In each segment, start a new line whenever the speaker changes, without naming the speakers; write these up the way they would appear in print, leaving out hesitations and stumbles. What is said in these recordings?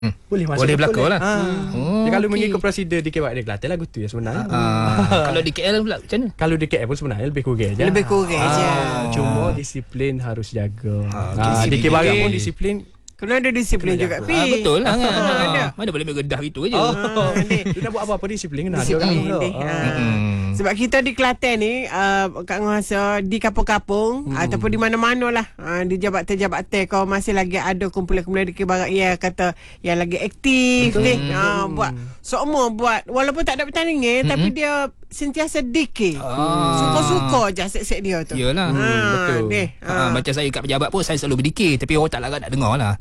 boleh masuk.
Boleh berlaku lah.
Kalau mengikut prosedur di KL di Kelantan lagu tu ya sebenarnya.
Kalau di KL pula macam mana?
Kalau di KL pun sebenarnya lebih kurang je.
Lebih kurang je.
Cuma disiplin harus jaga.
Disiplin
Di KL Barat
juga.
pun disiplin.
Kena ada disiplin juga.
Betul lah kan.
ada.
Mana boleh bergedah gitu je.
Dia nak buat apa-apa disiplin kena ada
Disiplin
orang
ni.
tu.
Sebab kita di Kelantan ni Kak Ngah rasa di kampung-kampung ataupun di mana-mana lah di jabatan-jabatan kau masih lagi ada kumpulan-kumpulan di Barat yang kata yang lagi aktif ni buat semua buat walaupun tak ada pertandingan tapi dia sentiasa dikir. Suka-suka je aset-aset dia tu.
Yelah.
Betul.
Macam saya kat pejabat pun saya selalu berdikir tapi orang tak larat nak dengar lah.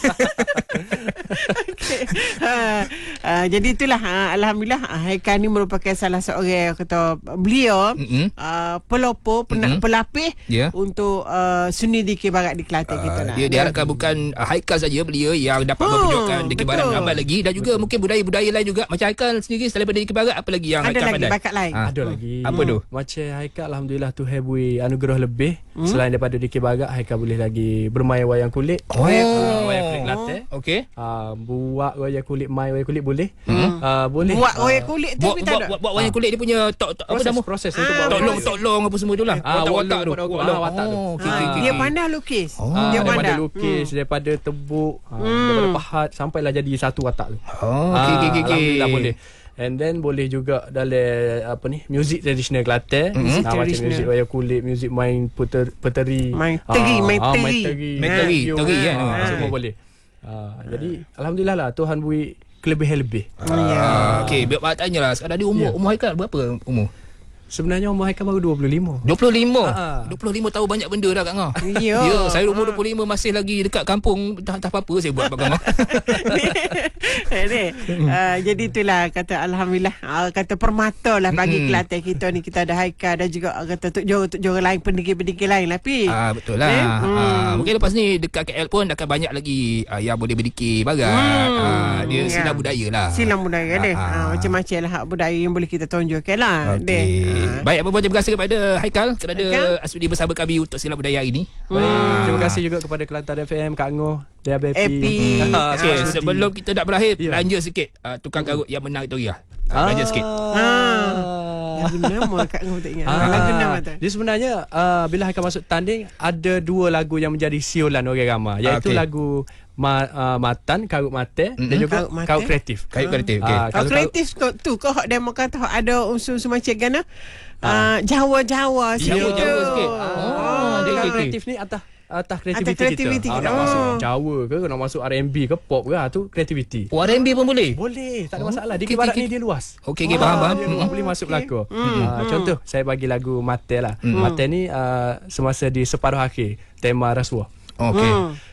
Jadi itulah alhamdulillah Haikal ni merupakan salah seorang kata beliau pelopor pelapis untuk seni dikir barat di Kelantan kita lah.
Dia diharapkan bukan Haikal saja belia yang dapat mempertunjukkan dikir barat menambah lagi dan juga mungkin budaya-budaya lain juga macam Haikal sendiri selain daripada dikir barat apa lagi yang Haikal pandai?
Ada lagi bakat lain.
Ada lagi.
Apa tu?
Macam Haikal alhamdulillah Tuhan beri anugerah lebih. Selain daripada dikir barat, Haikal boleh lagi bermain wayang kulit. Wayang kulit Kelantan.
Okey.
Buat wayang kulit, main wayang kulit boleh. Boleh.
Buat wayang kulit tu kita ada.
Buat wayang kulit dia punya apa nama?
Proses untuk buat
tolong apa semua tu lah. Watak tu.
Watak tu.
Dia pandai lukis.
Dia pandai lukis daripada tebuk, daripada pahat sampailah jadi satu watak tu.
Okey.
Alhamdulillah boleh. And then boleh juga dalam muzik tradisional Kelantan. Macam muzik wayang kulit, muzik main peteri,
main teri
kan.
Semua boleh. Jadi alhamdulillah lah Tuhan beri kelebihan lebih.
Okey, biar tanyalah sekarang dia umur Haikal berapa umur?
Sebenarnya umur Haikal baru 25.
25 tahu banyak benda dah Kak Ngah. Ya, saya umur 25 masih lagi dekat kampung, tak apa-apa saya buat Kak Ngah.
Jadi itulah kata alhamdulillah kata permata lah bagi Kelantan kita ni kita ada Haikal dan juga kata tuk jorang lain pendikir-pendikir lain lah pi.
Betul lah. Mungkin lepas ni dekat KL pun akan banyak lagi yang boleh berdikir barat. Dia silang budaya lah.
Silang budaya deh. Macam-macam lah budaya yang boleh kita tunjukkan lah.
Baik, apa-apa terima kasih kepada Haikal kerana sudi bersama kami untuk Silang Budaya hari ini.
Terima kasih juga kepada Kelantan FM, Kak Ngoh, DABP.
Okay, sebelum kita nak berakhir, belanja sikit tukang karut yang menang itu ya. Belanja sikit.
Lagu nama Kak Ngoh tak ingat. Lagu nama tu.
Dia sebenarnya bila Haikal masuk tanding ada dua lagu yang menjadi siulan orang ramai, iaitu lagu Matan, Karut Mata dan juga Karut Kreatif.
Karut Kreatif.
Karut Kreatif tu kau hak demo kata ada unsur macam gana Jawa sikit.
Karut Kreatif ni atas kreativiti kita. Nak masuk Jawa ke, nak masuk R&B ke, pop ke, tu kreativiti.
R&B pun boleh?
Boleh, tak ada masalah. Di Barat ni dia luas.
Okey, faham.
Boleh masuk belakang. Contoh, saya bagi lagu Mata lah. Mata ni semasa di separuh akhir, tema rasuah.
Okey.